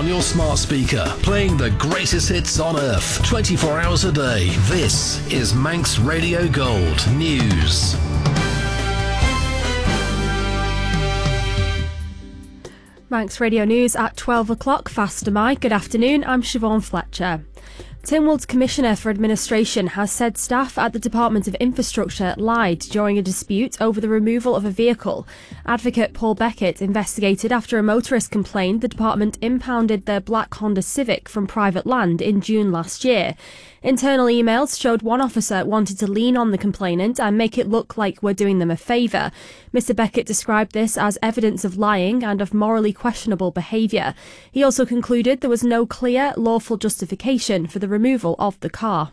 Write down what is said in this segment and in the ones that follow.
on your smart speaker, playing the greatest hits on earth, 24 hours a day. This is Manx Radio Gold News. Manx Radio News at 12 o'clock. Faster Mike. Good afternoon, I'm Siobhan Fletcher. Tynwald's Commissioner for Administration has said staff at the Department of Infrastructure lied during a dispute over the removal of a vehicle. Advocate Paul Beckett investigated after a motorist complained the department impounded their black Honda Civic from private land in June last year. Internal emails showed one officer wanted to lean on the complainant and make it look like we're doing them a favour. Mr Beckett described this as evidence of lying and of morally questionable behaviour. He also concluded there was no clear, lawful justification for the removal of the car.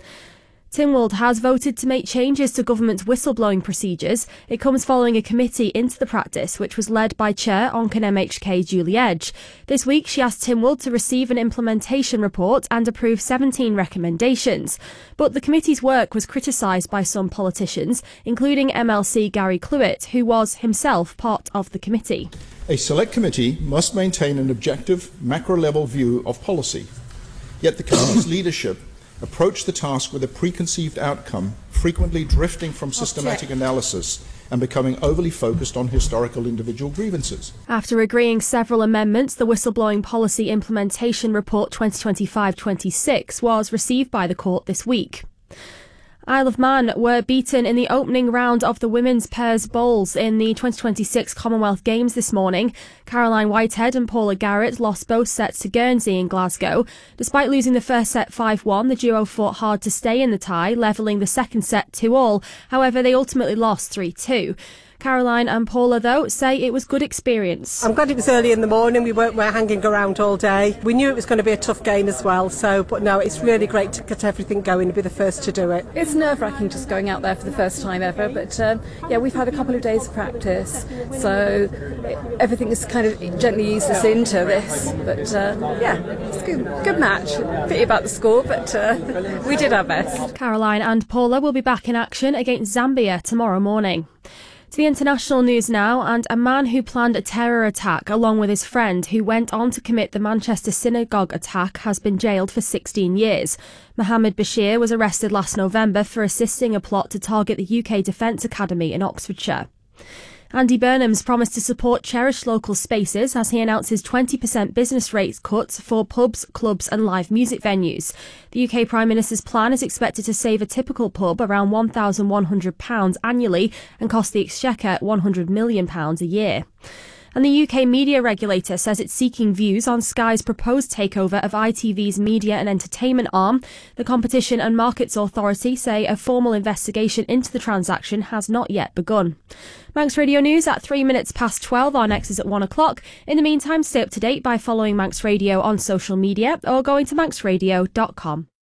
Tynwald has voted to make changes to government's whistleblowing procedures. It comes following a committee into the practice, which was led by Chair Oncan MHK Julie Edge. This week, she asked Tynwald to receive an implementation report and approve 17 recommendations. But the committee's work was criticised by some politicians, including MLC Gary Clewett, who was himself part of the committee. A select committee must maintain an objective, macro-level view of policy. Yet the committee's leadership approach the task with a preconceived outcome, frequently drifting from systematic analysis and becoming overly focused on historical individual grievances. After agreeing several amendments, the Whistleblowing Policy Implementation Report 2025-26 was received by the court this week. Isle of Man were beaten in the opening round of the women's pairs bowls in the 2026 Commonwealth Games this morning. Caroline Whitehead and Paula Garrett lost both sets to Guernsey in Glasgow. Despite losing the first set 5-1, the duo fought hard to stay in the tie, levelling the second set 2-2. However, they ultimately lost 3-2. Caroline and Paula, though, say it was good experience. I'm glad it was early in the morning. We weren't hanging around all day. We knew it was going to be a tough game as well. But no, it's really great to get everything going and be the first to do it. It's nerve-wracking just going out there for the first time ever. But yeah, we've had a couple of days of practice. So everything is kind of gently eased us into this. But yeah, it's a good match. Pity about the score, but we did our best. Caroline and Paula will be back in action against Zambia tomorrow morning. To the international news now, and a man who planned a terror attack along with his friend who went on to commit the Manchester synagogue attack has been jailed for 16 years. Mohammed Bashir was arrested last November for assisting a plot to target the UK Defence Academy in Oxfordshire. Andy Burnham's promised to support cherished local spaces as he announces 20% business rates cuts for pubs, clubs and live music venues. The UK Prime Minister's plan is expected to save a typical pub around £1,100 annually and cost the Exchequer £100 million a year. And the UK media regulator says it's seeking views on Sky's proposed takeover of ITV's media and entertainment arm. The Competition and Markets Authority say a formal investigation into the transaction has not yet begun. Manx Radio News at 3 minutes past 12. Our next is at 1 o'clock. In the meantime, stay up to date by following Manx Radio on social media or going to manxradio.com.